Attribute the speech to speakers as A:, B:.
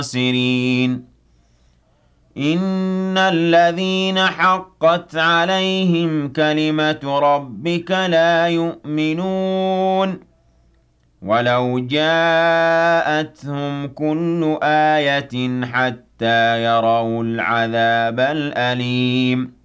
A: الْخَاسِرِينَ إِنَّ الَّذِينَ حَقَّتْ عَلَيْهِمْ كَلِمَةُ رَبِّكَ لَا يُؤْمِنُونَ وَلَوْ جَاءَتْهُمْ كُلُّ آيَةٍ حَتَّىٰ يَرَوُا الْعَذَابَ الْأَلِيمَ